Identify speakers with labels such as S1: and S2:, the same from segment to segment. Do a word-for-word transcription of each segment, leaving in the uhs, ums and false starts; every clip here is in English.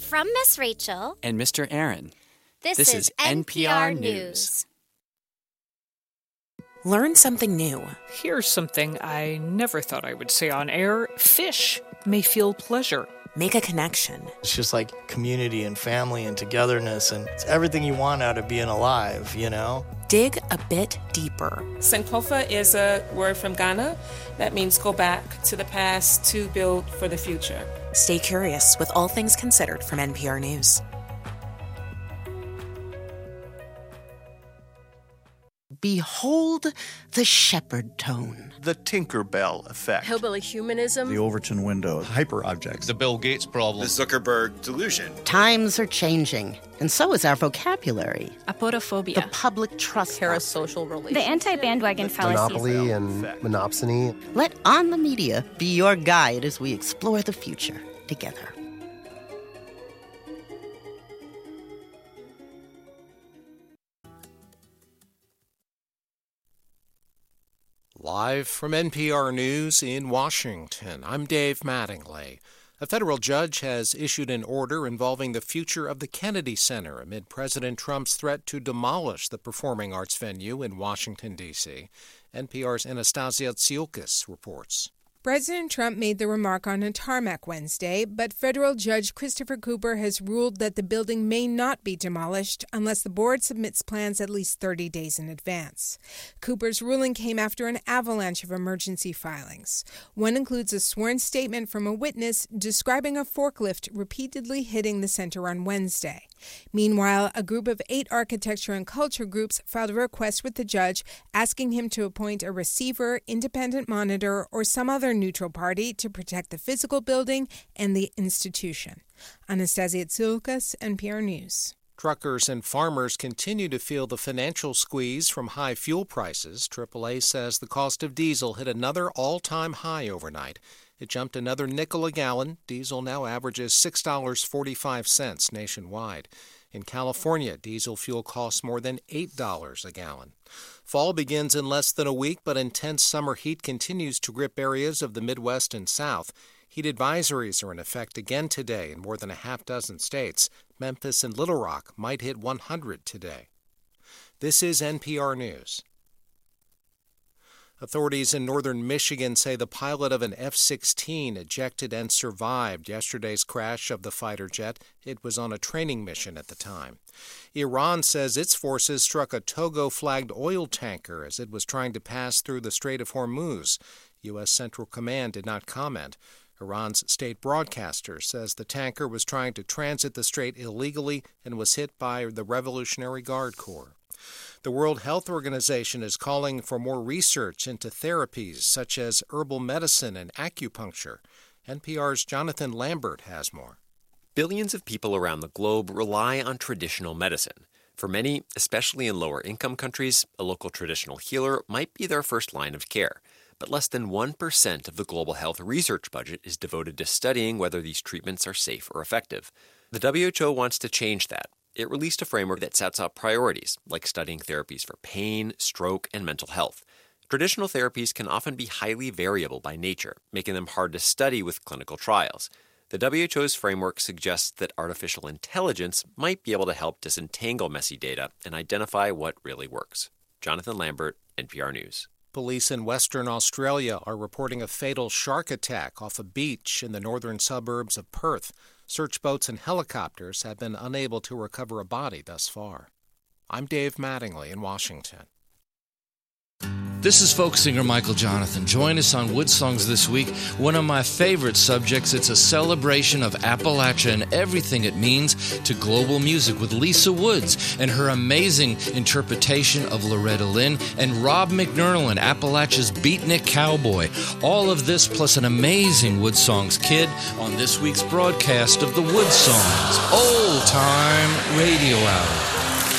S1: From Miss Rachel
S2: and Mister Aaron,
S1: this,
S2: this
S1: is
S2: is N P R News.
S3: Learn something new.
S4: Here's something I never thought I would say on air. Fish may feel pleasure.
S3: Make a connection.
S5: It's just like community and family and togetherness, and it's everything you want out of being alive, you know?
S3: Dig a bit deeper.
S6: Sankofa is a word from Ghana that means go back to the past to build for the future.
S3: Stay curious with All Things Considered from N P R News.
S7: Behold the shepherd tone.
S8: The Tinkerbell effect.
S9: Hillbilly humanism.
S10: The Overton window.
S11: Hyperobjects.
S12: The Bill Gates problem.
S13: The Zuckerberg delusion.
S7: Times are changing, and so is our vocabulary.
S9: Apodophobia.
S7: The public trust.
S9: Parasocial relations.
S14: The anti-bandwagon fallacy.
S15: Monopoly and monopsony.
S7: Let On the Media be your guide as we explore the future together.
S16: Live from N P R News in Washington, I'm Dave Mattingly. A federal judge has issued an order involving the future of the Kennedy Center amid President Trump's threat to demolish the performing arts venue in Washington, D C N P R's Anastasia Tsioukas reports.
S17: President Trump made the remark on a tarmac Wednesday, but federal judge Christopher Cooper has ruled that the building may not be demolished unless the board submits plans at least thirty days in advance. Cooper's ruling came after an avalanche of emergency filings. One includes a sworn statement from a witness describing a forklift repeatedly hitting the center on Wednesday. Meanwhile, a group of eight architecture and culture groups filed a request with the judge asking him to appoint a receiver, independent monitor, or some other neutral party to protect the physical building and the institution. Anastasia Tsioukas, N P R News.
S16: Truckers and farmers continue to feel the financial squeeze from high fuel prices. triple A says the cost of diesel hit another all-time high overnight. It jumped another nickel a gallon. Diesel now averages six dollars and forty-five cents nationwide. In California, diesel fuel costs more than eight dollars a gallon. Fall begins in less than a week, but intense summer heat continues to grip areas of the Midwest and South. Heat advisories are in effect again today in more than a half dozen states. Memphis and Little Rock might hit one hundred today. This is N P R News. Authorities in northern Michigan say the pilot of an F sixteen ejected and survived yesterday's crash of the fighter jet. It was on a training mission at the time. Iran says its forces struck a Togo-flagged oil tanker as it was trying to pass through the Strait of Hormuz. U S. Central Command did not comment. Iran's state broadcaster says the tanker was trying to transit the strait illegally and was hit by the Revolutionary Guard Corps. The World Health Organization is calling for more research into therapies such as herbal medicine and acupuncture. N P R's Jonathan Lambert has more.
S18: Billions of people around the globe rely on traditional medicine. For many, especially in lower-income countries, a local traditional healer might be their first line of care. But less than one percent of the global health research budget is devoted to studying whether these treatments are safe or effective. The W H O wants to change that. It released a framework that sets out priorities, like studying therapies for pain, stroke, and mental health. Traditional therapies can often be highly variable by nature, making them hard to study with clinical trials. The W H O's framework suggests that artificial intelligence might be able to help disentangle messy data and identify what really works. Jonathan Lambert, N P R News.
S16: Police in Western Australia are reporting a fatal shark attack off a beach in the northern suburbs of Perth. Search boats and helicopters have been unable to recover a body thus far. I'm Dave Mattingly in Washington.
S19: This is folk singer Michael Jonathan. Join us on Wood Songs this week. One of my favorite subjects. It's a celebration of Appalachia and everything it means to global music with Lisa Woods and her amazing interpretation of Loretta Lynn and Rob McNerlin, Appalachia's beatnik cowboy. All of this plus an amazing Wood Songs kid on this week's broadcast of the Wood Songs Old Time Radio Hour.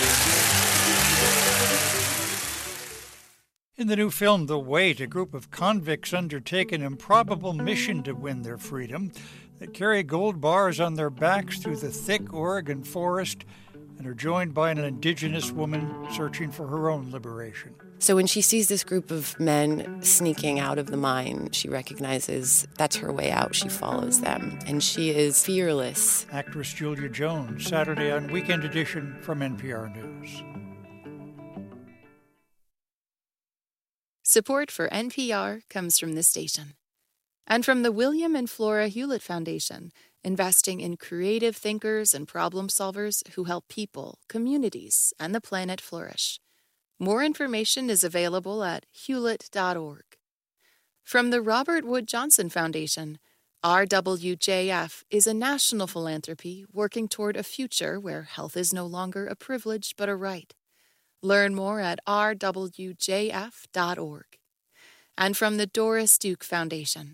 S20: In the new film, The Wait, a group of convicts undertake an improbable mission to win their freedom. They carry gold bars on their backs through the thick Oregon forest and are joined by an indigenous woman searching for her own liberation.
S1: So when she sees this group of men sneaking out of the mine, she recognizes that's her way out. She follows them, and she is fearless.
S20: Actress Julia Jones, Saturday on Weekend Edition from N P R News.
S10: Support for N P R comes from this station. And from the William and Flora Hewlett Foundation, investing in creative thinkers and problem solvers who help people, communities, and the planet flourish. More information is available at hewlett dot org. From the Robert Wood Johnson Foundation, R W J F is a national philanthropy working toward a future where health is no longer a privilege but a right. Learn more at r w j f dot org. And from the Doris Duke Foundation.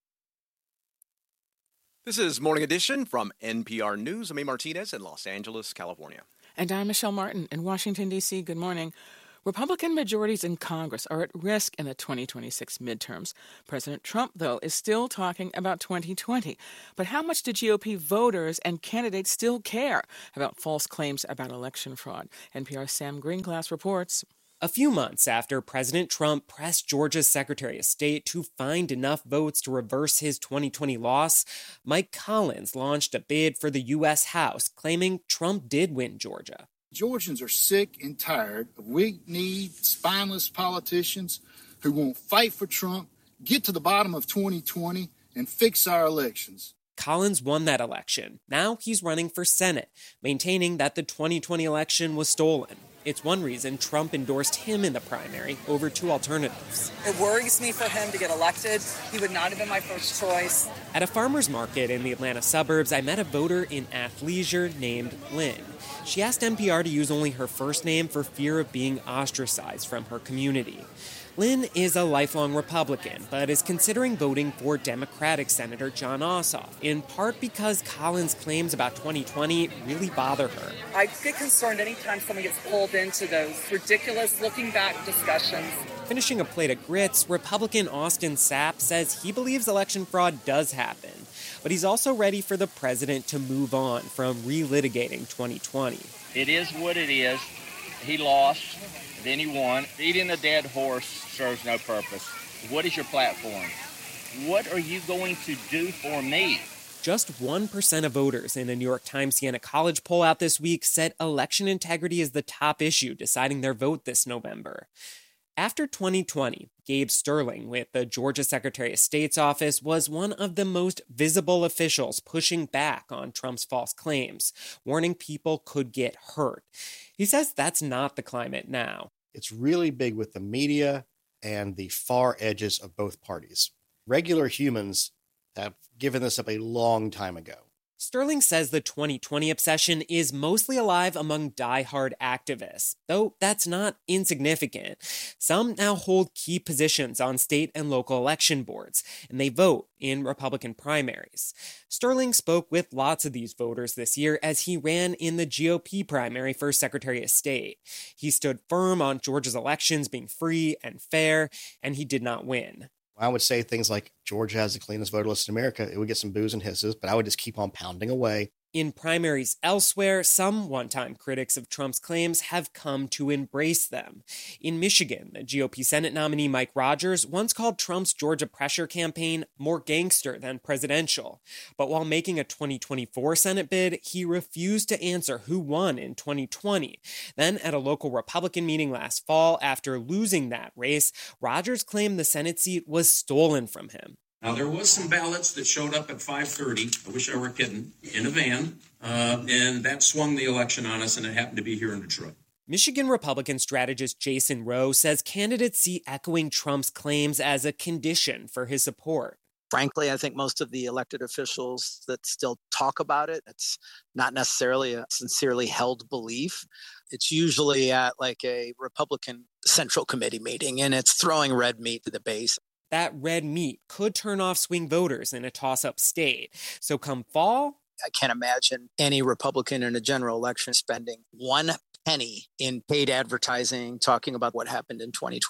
S13: This is Morning Edition from N P R News. I'm A. Martinez in Los Angeles, California.
S11: And I'm Michelle Martin in Washington, D C Good morning. Republican majorities in Congress are at risk in the twenty twenty-six midterms. President Trump, though, is still talking about twenty twenty. But how much do G O P voters and candidates still care about false claims about election fraud? N P R's Sam Greenglass reports.
S12: A few months after President Trump pressed Georgia's Secretary of State to find enough votes to reverse his twenty twenty loss, Mike Collins launched a bid for the U S House, claiming Trump did win Georgia.
S14: Georgians are sick and tired of weak-kneed, spineless politicians who won't fight for Trump, get to the bottom of twenty twenty, and fix our elections.
S12: Collins won that election. Now he's running for Senate, maintaining that the twenty twenty election was stolen. It's one reason Trump endorsed him in the primary over two alternatives.
S2: It worries me for him to get elected. He would not have been my first choice.
S12: At a farmer's market in the Atlanta suburbs, I met a voter in athleisure named Lynn. She asked N P R to use only her first name for fear of being ostracized from her community. Lynn is a lifelong Republican, but is considering voting for Democratic Senator Jon Ossoff, in part because Collins' claims about twenty twenty really bother her.
S2: I get concerned anytime someone gets pulled into those ridiculous looking-back discussions.
S12: Finishing a plate of grits, Republican Austin Sapp says he believes election fraud does happen, but he's also ready for the president to move on from relitigating twenty twenty.
S1: It is what it is. He lost, then he won. Beating a dead horse serves no purpose. What is your platform? What are you going to do for me?
S12: Just one percent of voters in a New York Times Siena College poll out this week said election integrity is the top issue deciding their vote this November. After twenty twenty, Gabe Sterling with the Georgia Secretary of State's office was one of the most visible officials pushing back on Trump's false claims, warning people could get hurt. He says that's not the climate now.
S4: It's really big with the media and the far edges of both parties. Regular humans have given this up a long time ago.
S12: Sterling says the twenty twenty obsession is mostly alive among diehard activists, though that's not insignificant. Some now hold key positions on state and local election boards, and they vote in Republican primaries. Sterling spoke with lots of these voters this year as he ran in the G O P primary for Secretary of State. He stood firm on Georgia's elections being free and fair, and he did not win.
S4: I would say things like Georgia has the cleanest voter list in America. It would get some boos and hisses, but I would just keep on pounding away.
S12: In primaries elsewhere, some one-time critics of Trump's claims have come to embrace them. In Michigan, the G O P Senate nominee Mike Rogers once called Trump's Georgia pressure campaign more gangster than presidential. But while making a twenty twenty-four Senate bid, he refused to answer who won in twenty twenty. Then, at a local Republican meeting last fall, after losing that race, Rogers claimed the Senate seat was stolen from him.
S11: Now, there was some ballots that showed up at five thirty, I wish I were kidding, in a van, uh, and that swung the election on us, and it happened to be here in Detroit.
S12: Michigan Republican strategist Jason Rowe says candidates see echoing Trump's claims as a condition for his support.
S5: Frankly, I think most of the elected officials that still talk about it, it's not necessarily a sincerely held belief. It's usually at like a Republican Central Committee meeting, and it's throwing red meat to the base.
S12: That red meat could turn off swing voters in a toss-up state. So come fall,
S5: I can't imagine any Republican in a general election spending one penny in paid advertising talking about what happened in twenty twenty.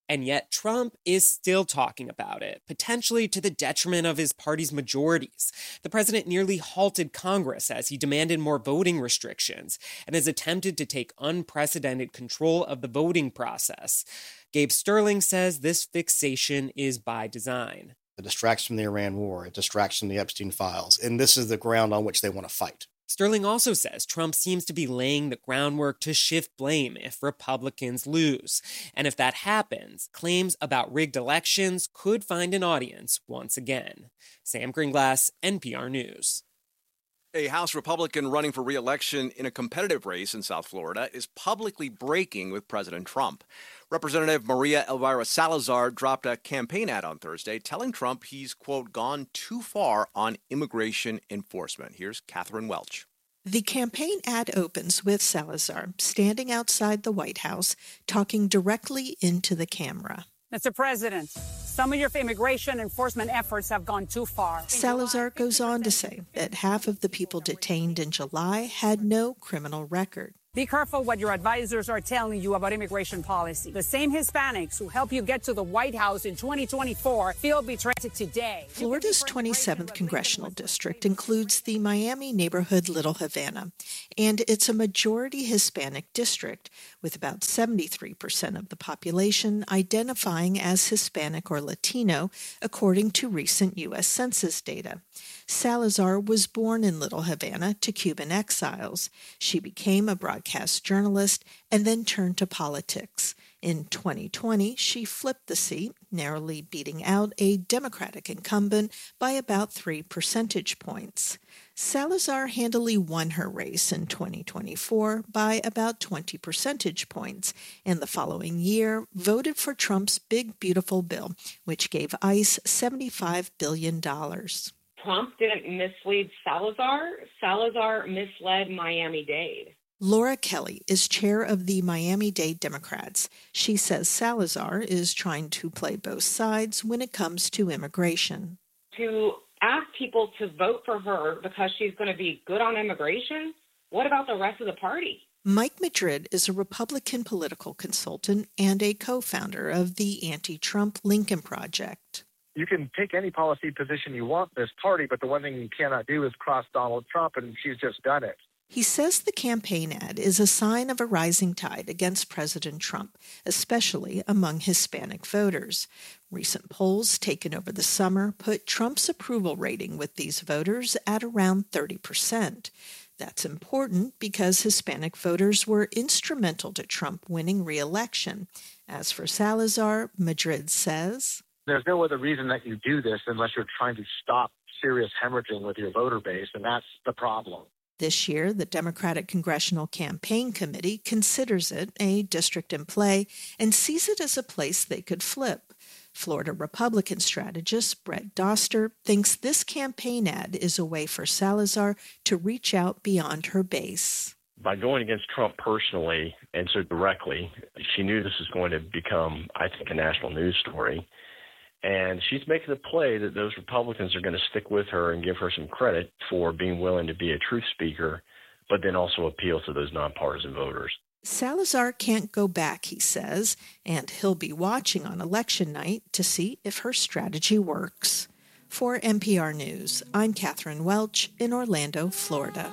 S12: And yet Trump is still talking about it, potentially to the detriment of his party's majorities. The president nearly halted Congress as he demanded more voting restrictions and has attempted to take unprecedented control of the voting process. Gabe Sterling says this fixation is by design.
S4: It distracts from the Iran war. It distracts from the Epstein files. And this is the ground on which they want to fight.
S12: Sterling also says Trump seems to be laying the groundwork to shift blame if Republicans lose. And if that happens, claims about rigged elections could find an audience once again. Sam Greenglass, N P R News.
S13: A House Republican running for re-election in a competitive race in South Florida is publicly breaking with President Trump. Representative Maria Elvira Salazar dropped a campaign ad on Thursday telling Trump he's, quote, gone too far on immigration enforcement. Here's Catherine Welch.
S21: The campaign ad opens with Salazar standing outside the White House, talking directly into the camera.
S22: Mister President, some of your immigration enforcement efforts have gone too far.
S21: Salazar goes on to say that half of the people detained in July had no criminal record.
S22: Be careful what your advisors are telling you about immigration policy. The same Hispanics who help you get to the White House in twenty twenty-four feel betrayed today.
S21: Florida's twenty-seventh congressional district includes the Miami neighborhood Little Havana, and it's a majority Hispanic district, with about seventy-three percent of the population identifying as Hispanic or Latino, according to recent U S Census data. Salazar was born in Little Havana to Cuban exiles. She became a broadcast journalist and then turned to politics. In twenty twenty, she flipped the seat, narrowly beating out a Democratic incumbent by about three percentage points. Salazar handily won her race in twenty twenty-four by about twenty percentage points, and the following year voted for Trump's Big Beautiful Bill, which gave ICE seventy-five billion dollars.
S23: Trump didn't mislead Salazar. Salazar misled Miami-Dade.
S21: Laura Kelly is chair of the Miami-Dade Democrats. She says Salazar is trying to play both sides when it comes to immigration.
S23: To ask people to vote for her because she's going to be good on immigration, what about the rest of the party?
S21: Mike Madrid is a Republican political consultant and a co-founder of the anti-Trump Lincoln Project.
S24: You can take any policy position you want in this party, but the one thing you cannot do is cross Donald Trump, and she's just done it.
S21: He says the campaign ad is a sign of a rising tide against President Trump, especially among Hispanic voters. Recent polls taken over the summer put Trump's approval rating with these voters at around thirty percent. That's important because Hispanic voters were instrumental to Trump winning re-election. As for Salazar, Madrid says,
S24: there's no other reason that you do this unless you're trying to stop serious hemorrhaging with your voter base, and that's the problem.
S21: This year, the Democratic Congressional Campaign Committee considers it a district in play and sees it as a place they could flip. Florida Republican strategist Brett Doster thinks this campaign ad is a way for Salazar to reach out beyond her base.
S25: By going against Trump personally and so directly, she knew this was going to become, I think, a national news story. And she's making the play that those Republicans are going to stick with her and give her some credit for being willing to be a truth speaker, but then also appeal to those nonpartisan voters.
S21: Salazar can't go back, he says, and he'll be watching on election night to see if her strategy works. For N P R News, I'm Catherine Welch in Orlando, Florida.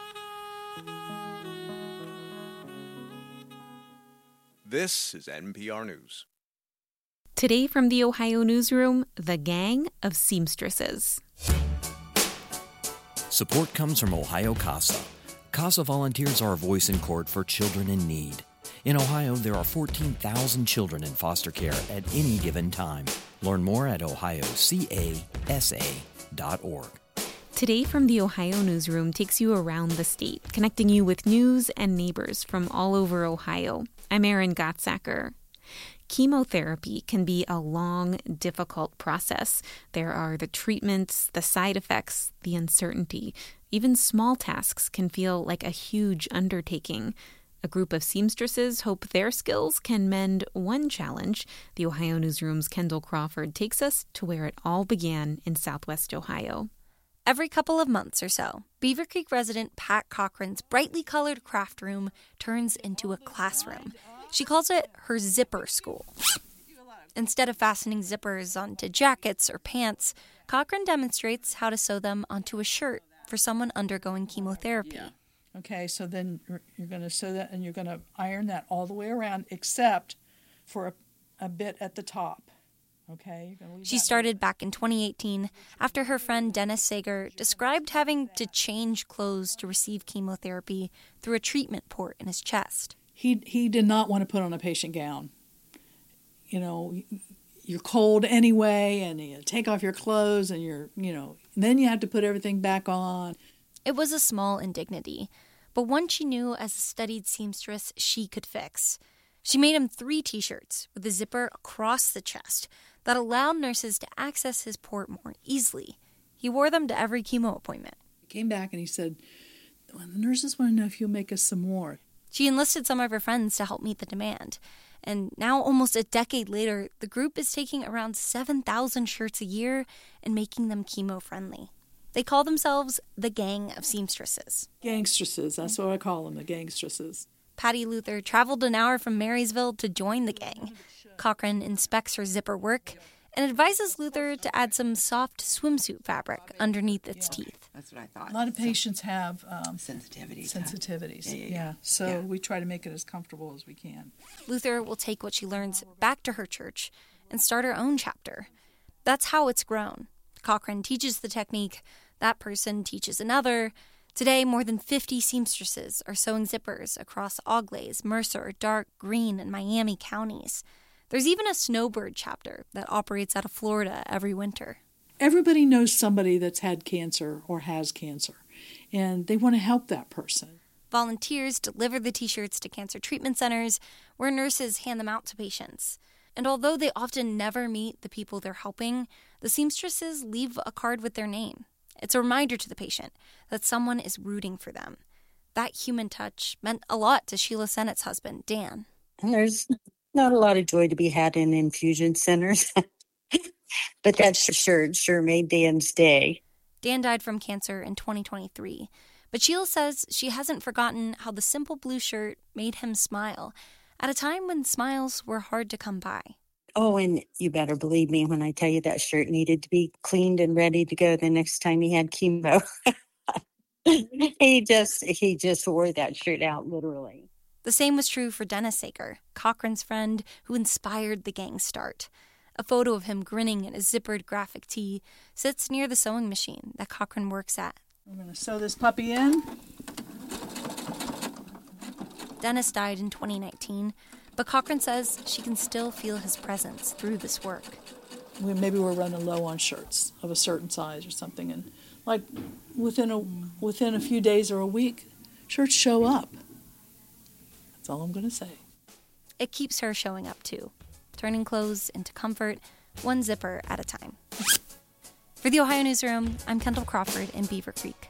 S13: This is N P R News.
S26: Today from the Ohio Newsroom, the gang of seamstresses.
S27: Support comes from Ohio CASA. CASA volunteers are a voice in court for children in need. In Ohio, there are fourteen thousand children in foster care at any given time. Learn more at ohio casa dot org.
S26: Today from the Ohio Newsroom takes you around the state, connecting you with news and neighbors from all over Ohio. I'm Erin Gottsacker. Chemotherapy can be a long, difficult process. There are the treatments, the side effects, the uncertainty. Even small tasks can feel like a huge undertaking. A group of seamstresses hope their skills can mend one challenge. The Ohio Newsroom's Kendall Crawford takes us to where it all began in Southwest Ohio.
S28: Every couple of months or so, Beaver Creek resident Pat Cochran's brightly colored craft room turns into a classroom. She calls it her zipper school. Instead of fastening zippers onto jackets or pants, Cochran demonstrates how to sew them onto a shirt for someone undergoing chemotherapy.
S3: Yeah. Okay, so then you're, you're going to sew that and you're going to iron that all the way around except for a, a bit at the top. Okay. You're leave
S28: she started back in twenty eighteen after her friend Dennis Sager described having to change clothes to receive chemotherapy through a treatment port in his chest.
S3: He he did not want to put on a patient gown. You know, you're cold anyway, and you take off your clothes, and you're, you know, and then you have to put everything back on.
S28: It was a small indignity, but one she knew as a studied seamstress she could fix. She made him three T-shirts with a zipper across the chest that allowed nurses to access his port more easily. He wore them to every chemo appointment.
S3: He came back and he said, well, the nurses want to know if you'll make us some more.
S28: She enlisted some of her friends to help meet the demand. And now, almost a decade later, the group is taking around seven thousand shirts a year and making them chemo-friendly. They call themselves the Gang of Seamstresses.
S3: Gangstresses, that's what I call them, the gangstresses.
S28: Patty Luther traveled an hour from Marysville to join the gang. Cochran inspects her zipper work and advises Luther to add some soft swimsuit fabric underneath its
S6: yeah,
S28: teeth.
S6: That's what I thought.
S3: A lot of patients have um,
S6: sensitivities.
S3: Sensitivities,
S6: yeah, yeah,
S3: yeah.
S6: yeah.
S3: So
S6: yeah.
S3: we try to make it as comfortable as we can.
S28: Luther will take what she learns back to her church and start her own chapter. That's how it's grown. Cochran teaches the technique, that person teaches another. Today, more than fifty seamstresses are sewing zippers across Auglaize, Mercer, Darke, Greene, and Miami counties. There's even a snowbird chapter that operates out of Florida every winter.
S3: Everybody knows somebody that's had cancer or has cancer, and they want to help that person.
S28: Volunteers deliver the T-shirts to cancer treatment centers, where nurses hand them out to patients. And although they often never meet the people they're helping, the seamstresses leave a card with their name. It's a reminder to the patient that someone is rooting for them. That human touch meant a lot to Sheila Sennett's husband, Dan.
S7: And there's not a lot of joy to be had in infusion centers, but that's for sure. Sure made Dan's day.
S28: Dan died from cancer in twenty twenty-three, but Sheila says she hasn't forgotten how the simple blue shirt made him smile at a time when smiles were hard to come by.
S7: Oh, and you better believe me when I tell you that shirt needed to be cleaned and ready to go the next time he had chemo. he just he just wore that shirt out, literally.
S28: The same was true for Dennis Sager, Cochran's friend who inspired the gang's start. A photo of him grinning in a zippered graphic tee sits near the sewing machine that Cochran works at.
S3: I'm going to sew this puppy in.
S28: Dennis died in twenty nineteen, but Cochran says she can still feel his presence through this work.
S3: We, maybe we're running low on shirts of a certain size or something, and like within a within a few days or a week, shirts show up. That's all I'm going to say.
S28: It keeps her showing up too, turning clothes into comfort, one zipper at a time. For the Ohio Newsroom, I'm Kendall Crawford in Beaver Creek.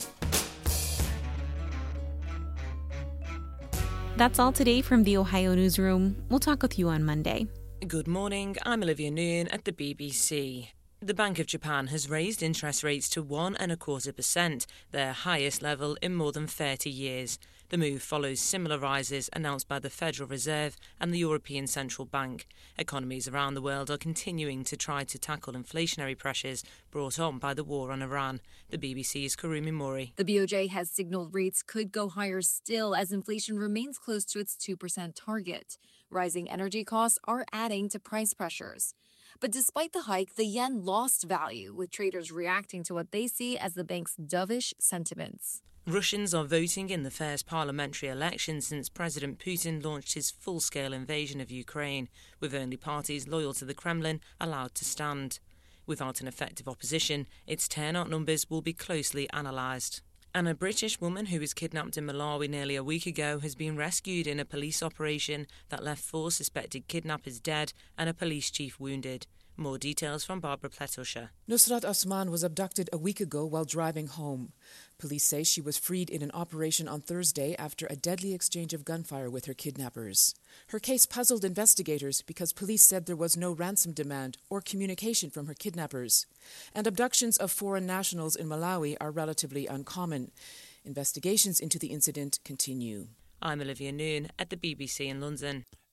S26: That's all today from the Ohio Newsroom. We'll talk with you on Monday.
S8: Good morning, I'm Olivia Noon at the B B C. The Bank of Japan has raised interest rates to one and a quarter percent, their highest level in more than thirty years. The move follows similar rises announced by the Federal Reserve and the European Central Bank. Economies around the world are continuing to try to tackle inflationary pressures brought on by the war on Iran. The B B C's Karumi Mori.
S9: The B O J has signaled rates could go higher still as inflation remains close to its two percent target. Rising energy costs are adding to price pressures. But despite the hike, the yen lost value, with traders reacting to what they see as the bank's dovish sentiments.
S8: Russians are voting in the first parliamentary election since President Putin launched his full-scale invasion of Ukraine, with only parties loyal to the Kremlin allowed to stand. Without an effective opposition, its turnout numbers will be closely analysed. And a British woman who was kidnapped in Malawi nearly a week ago has been rescued in a police operation that left four suspected kidnappers dead and a police chief wounded. More details from Barbara Pletosha.
S15: Nusrat Osman was abducted a week ago while driving home. Police say she was freed in an operation on Thursday after a deadly exchange of gunfire with her kidnappers. Her case puzzled investigators because police said there was no ransom demand or communication from her kidnappers. And abductions of foreign nationals in Malawi are relatively uncommon. Investigations into the incident continue.
S8: I'm Olivia Noon at the B B C in London.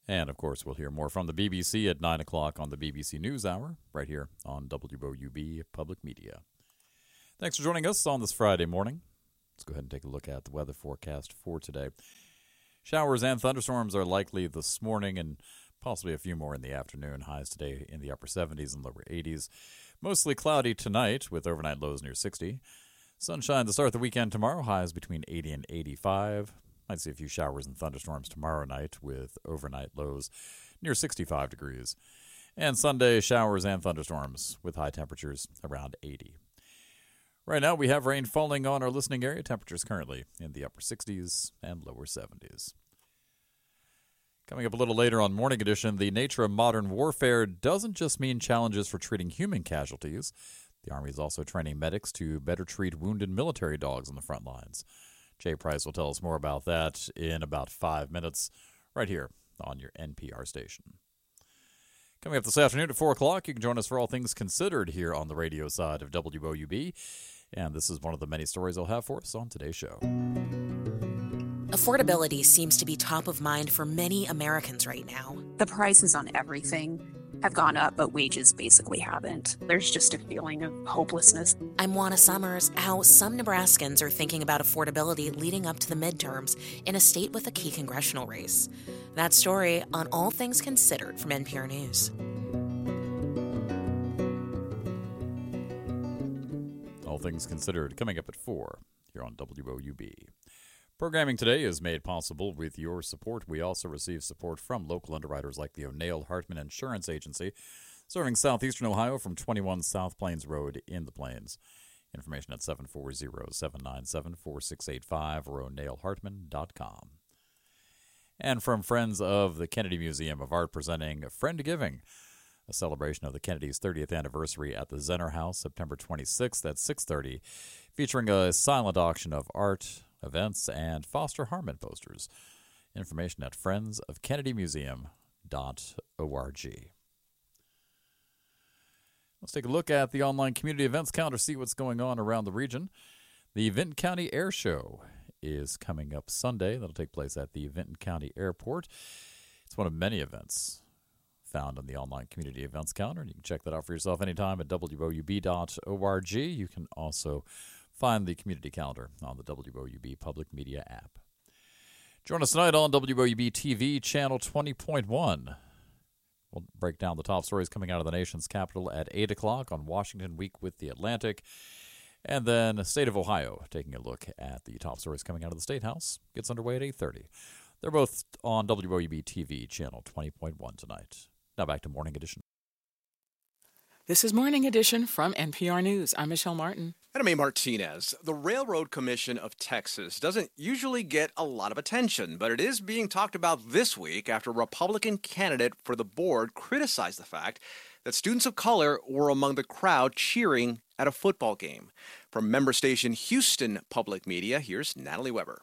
S6: And, of course, we'll hear more from the B B C at nine o'clock on the B B C NewsHour, right here on W O U B Public Media. Thanks for joining us on this Friday morning. Let's go ahead and take a look at the weather forecast for today. Showers and thunderstorms are likely this morning and possibly a few more in the afternoon. Highs today in the upper seventies and lower eighties. Mostly cloudy tonight with overnight lows near sixty. Sunshine to start the weekend tomorrow. Highs between eighty and eighty-five. Might see a few showers and thunderstorms tomorrow night with overnight lows near sixty-five degrees. And Sunday, showers and thunderstorms with high temperatures around eighty. Right now, we have rain falling on our listening area. Temperatures currently in the upper sixties and lower seventies. Coming up a little later on Morning Edition, the nature of modern warfare doesn't just mean challenges for treating human casualties. The Army is also training medics to better treat wounded military dogs on the front lines. Jay Price will tell us more about that in about five minutes, right here on your N P R station. Coming up this afternoon at four o'clock, you can join us for All Things Considered here on the radio side of W O U B. And this is one of the many stories I'll have for us on today's show.
S10: Affordability seems to be top of mind for many Americans right now.
S14: The prices on everything have gone up, but wages basically haven't. There's just a feeling of hopelessness.
S10: I'm Juana Summers. How some Nebraskans are thinking about affordability leading up to the midterms in a state with a key congressional race. That story on All Things Considered from N P R News.
S6: All Things Considered coming up at four here on W O U B. Programming today is made possible with your support. We also receive support from local underwriters like the O'Neill Hartman Insurance Agency, serving southeastern Ohio from twenty-one South Plains Road in the Plains. Information at seven four zero, seven nine seven, four six eight five or o'neill hartman dot com. And from Friends of the Kennedy Museum of Art presenting Friend Giving, a celebration of the Kennedys' thirtieth anniversary at the Zenner House, September twenty-sixth at six thirty, featuring a silent auction of art, events, and Foster Harmon posters. Information at friends of kennedy museum dot org. Let's take a look at the online community events calendar, see what's going on around the region. The Vinton County Air Show is coming up Sunday. That'll take place at the Vinton County Airport. It's one of many events found on the online community events calendar, and you can check that out for yourself anytime at W O U B dot org. You can also find the community calendar on the W O U B Public Media app. Join us tonight on W O U B T V, channel twenty point one. We'll break down the top stories coming out of the nation's capital at eight o'clock on Washington Week with the Atlantic. And then State of Ohio, taking a look at the top stories coming out of the State House, gets underway at eight thirty. They're both on W O U B T V, channel twenty point one tonight. Now back to Morning Edition.
S11: This is Morning Edition from N P R News. I'm Michelle Martin.
S13: And I'm A. Martinez. The Railroad Commission of Texas doesn't usually get a lot of attention, but it is being talked about this week after a Republican candidate for the board criticized the fact that students of color were among the crowd cheering at a football game. From member station Houston Public Media, here's Natalie Weber.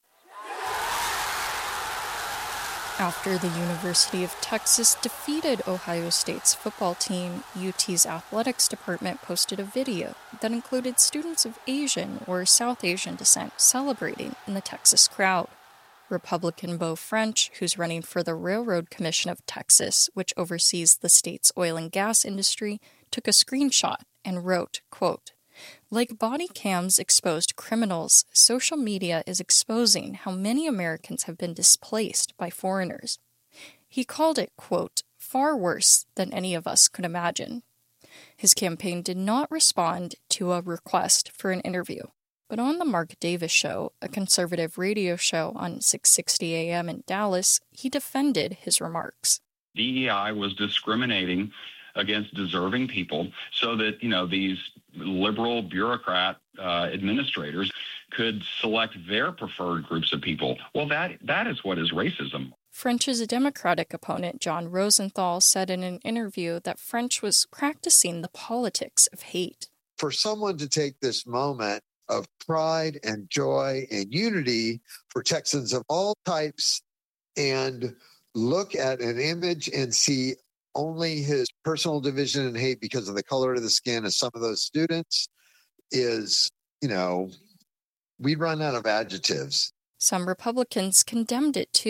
S16: After the University of Texas defeated Ohio State's football team, U T's athletics department posted a video that included students of Asian or South Asian descent celebrating in the Texas crowd. Republican Beau French, who's running for the Railroad Commission of Texas, which oversees the state's oil and gas industry, took a screenshot and wrote, quote, "Like body cams exposed criminals, social media is exposing how many Americans have been displaced by foreigners." He called it, quote, "far worse than any of us could imagine." His campaign did not respond to a request for an interview. But on the Mark Davis Show, a conservative radio show on six sixty A M in Dallas, he defended his remarks.
S17: D E I was discriminating against deserving people so that, you know, these liberal bureaucrat uh, administrators could select their preferred groups of people. Well, that that is what is racism.
S16: French's Democratic opponent, John Rosenthal, said in an interview that French was practicing the politics of hate.
S18: For someone to take this moment of pride and joy and unity for Texans of all types and look at an image and see only his personal division and hate because of the color of the skin of some of those students is, you know, we run out of adjectives.
S16: Some Republicans condemned it too.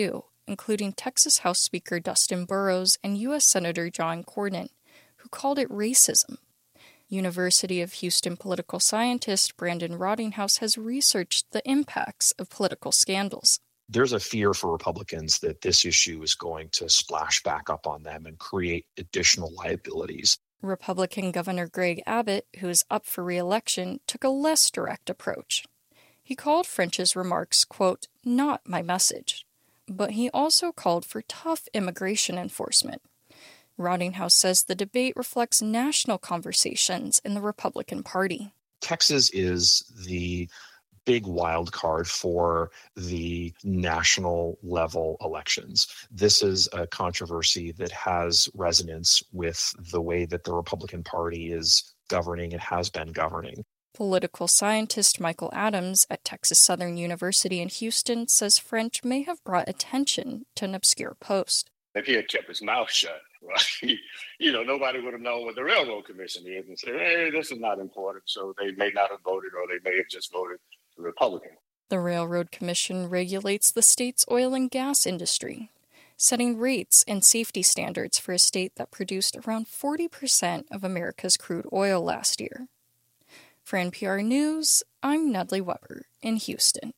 S16: including Texas House Speaker Dustin Burrows and U S Senator John Cornyn, who called it racism. University of Houston political scientist Brandon Rottinghouse has researched the impacts of political scandals.
S1: There's a fear for Republicans that this issue is going to splash back up on them and create additional liabilities.
S16: Republican Governor Greg Abbott, who is up for re-election, took a less direct approach. He called French's remarks, quote, not my message, but he also called for tough immigration enforcement. Rottinghouse says the debate reflects national conversations in the Republican Party.
S1: Texas is the big wild card for the national level elections. This is a controversy that has resonance with the way that the Republican Party is governing and has been governing.
S16: Political scientist Michael Adams at Texas Southern University in Houston says French may have brought attention to an obscure post.
S2: If he had kept his mouth shut, right, you know, nobody would have known what the Railroad Commission is and said, hey, this is not important. So they may not have voted, or they may have just voted Republican.
S16: The Railroad Commission regulates the state's oil and gas industry, setting rates and safety standards for a state that produced around forty percent of America's crude oil last year. For N P R News, I'm Nedley Weber in Houston.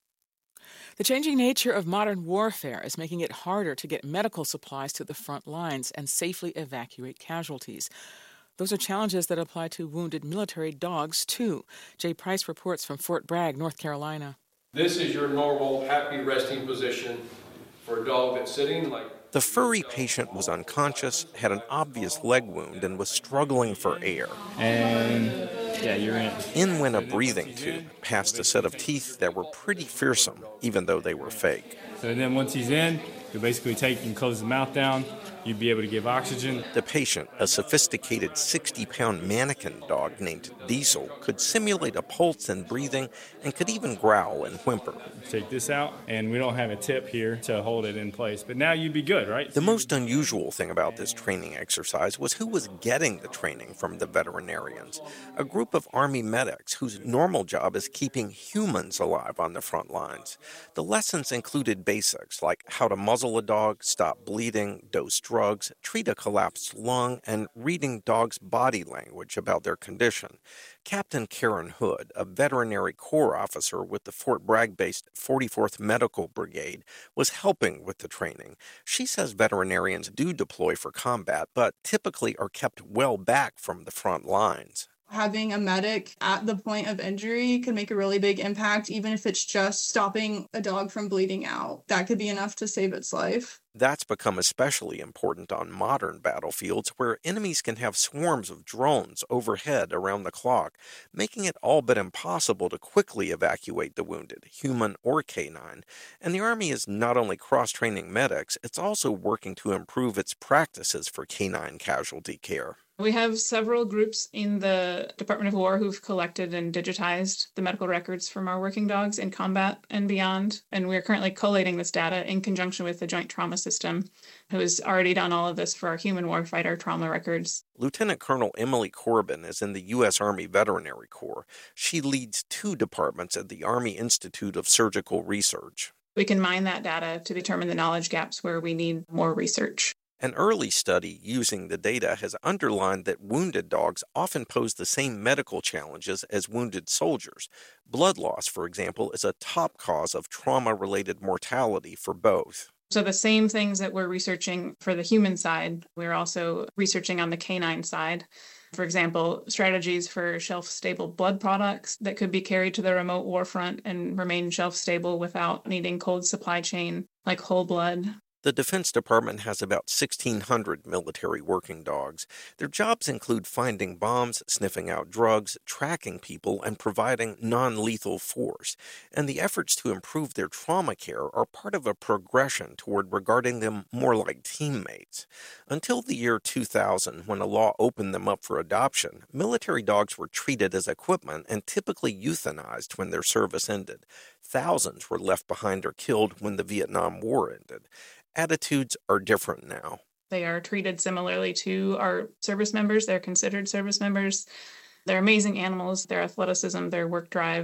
S11: The changing nature of modern warfare is making it harder to get medical supplies to the front lines and safely evacuate casualties. Those are challenges that apply to wounded military dogs, too. Jay Price reports from Fort Bragg, North Carolina.
S4: This is your normal, happy resting position for a dog that's sitting like...
S5: The furry patient was unconscious, had an obvious leg wound, and was struggling for air.
S12: And, yeah, you're in.
S5: In went a breathing tube, past a set of teeth that were pretty fearsome, even though they were fake.
S12: So then once he's in, you basically take and close the mouth down. You'd be able to give oxygen.
S5: The patient, a sophisticated sixty-pound mannequin dog named Diesel, could simulate a pulse and breathing and could even growl and whimper.
S12: Take this out, and we don't have a tip here to hold it in place. But now you'd be good, right?
S5: The most unusual thing about this training exercise was who was getting the training from the veterinarians. A group of Army medics whose normal job is keeping humans alive on the front lines. The lessons included basics like how to muzzle a dog, stop bleeding, dose drugs, treat a collapsed lung, and reading dogs' body language about their condition. Captain Karen Hood, a veterinary corps officer with the Fort Bragg-based forty-fourth Medical Brigade, was helping with the training. She says veterinarians do deploy for combat, but typically are kept well back from the front lines.
S19: Having a medic at the point of injury can make a really big impact, even if it's just stopping a dog from bleeding out. That could be enough to save its life.
S5: That's become especially important on modern battlefields where enemies can have swarms of drones overhead around the clock, making it all but impossible to quickly evacuate the wounded, human or canine. And the Army is not only cross-training medics, it's also working to improve its practices for canine casualty care.
S19: We have several groups in the Department of War who've collected and digitized the medical records from our working dogs in combat and beyond. And we're currently collating this data in conjunction with the Joint Trauma System, who has already done all of this for our human warfighter trauma records.
S5: Lieutenant Colonel Emily Corbin is in the U S. Army Veterinary Corps. She leads two departments at the Army Institute of Surgical Research.
S19: We can mine that data to determine the knowledge gaps where we need more research.
S5: An early study using the data has underlined that wounded dogs often pose the same medical challenges as wounded soldiers. Blood loss, for example, is a top cause of trauma-related mortality for both.
S19: So the same things that we're researching for the human side, we're also researching on the canine side. For example, strategies for shelf-stable blood products that could be carried to the remote war front and remain shelf-stable without needing cold supply chain, like whole blood.
S5: The Defense Department has about sixteen hundred military working dogs. Their jobs include finding bombs, sniffing out drugs, tracking people, and providing non-lethal force. And the efforts to improve their trauma care are part of a progression toward regarding them more like teammates. Until the year two thousand, when a law opened them up for adoption, military dogs were treated as equipment and typically euthanized when their service ended. Thousands were left behind or killed when the Vietnam War ended. Attitudes are different now.
S19: They are treated similarly to our service members. They're considered service members. They're amazing animals. Their athleticism, their work drive,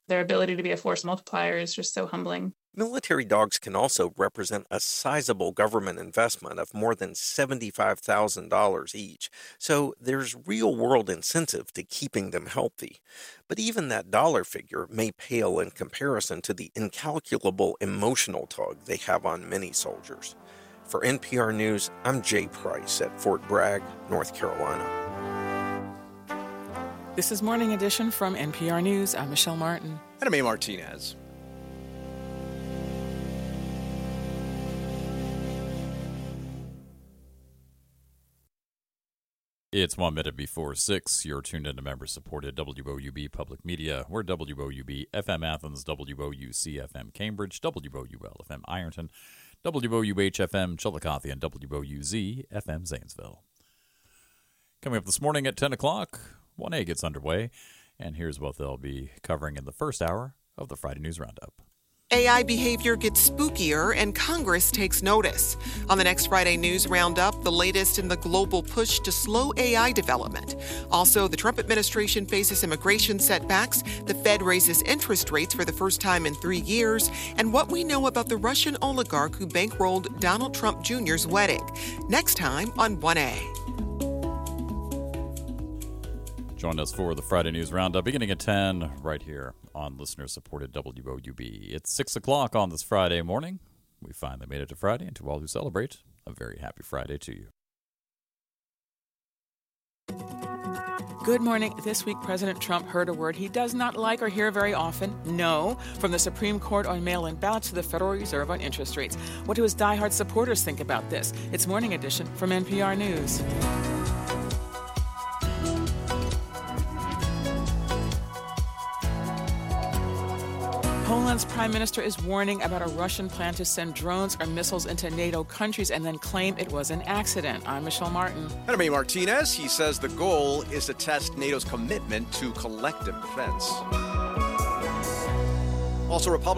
S19: Their ability to be a force multiplier is just so humbling.
S5: Military dogs can also represent a sizable government investment of more than seventy-five thousand dollars each, so there's real-world incentive to keeping them healthy. But even that dollar figure may pale in comparison to the incalculable emotional tug they have on many soldiers. For N P R News, I'm Jay Price at Fort Bragg, North Carolina.
S11: This is Morning Edition from N P R News. I'm Michelle Martin.
S13: And I'm A. Martinez.
S6: It's one minute before six. You're tuned into member-supported W O U B Public Media. We're W O U B F M Athens, W O U C F M Cambridge, W O U L F M Ironton, W O U H F M Chillicothe, and W O U Z F M Zanesville. Coming up this morning at ten o'clock, one A gets underway, and here's what they'll be covering in the first hour of the Friday News Roundup.
S7: A I behavior gets spookier and Congress takes notice. On the next Friday News Roundup, the latest in the global push to slow A I development. Also, the Trump administration faces immigration setbacks, the Fed raises interest rates for the first time in three years, and what we know about the Russian oligarch who bankrolled Donald Trump Junior's wedding. Next time on one A.
S6: Join us for the Friday News Roundup beginning at ten right here on listener-supported W O U B. It's six o'clock on this Friday morning. We finally made it to Friday, and to all who celebrate, a very happy Friday to you.
S11: Good morning. This week, President Trump heard a word he does not like or hear very often, no, from the Supreme Court on mail-in ballots to the Federal Reserve on interest rates. What do his diehard supporters think about this? It's Morning Edition from N P R News. Poland's prime minister is warning about a Russian plan to send drones or missiles into NATO countries and then claim it was an accident. I'm Michelle Martin.
S13: And I'm A. Martinez. He says the goal is to test NATO's commitment to collective defense. Also, Republicans